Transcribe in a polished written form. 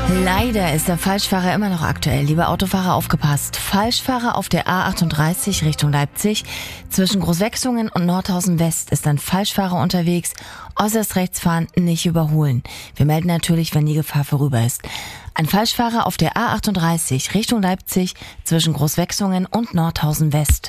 Leider ist der Falschfahrer immer noch aktuell. Liebe Autofahrer, aufgepasst. Falschfahrer auf der A38 Richtung Leipzig. Zwischen Großwechsungen und Nordhausen West ist ein Falschfahrer unterwegs. Äußerst rechts fahren, nicht überholen. Wir melden natürlich, wenn die Gefahr vorüber ist. Ein Falschfahrer auf der A38 Richtung Leipzig zwischen Großwechsungen und Nordhausen West.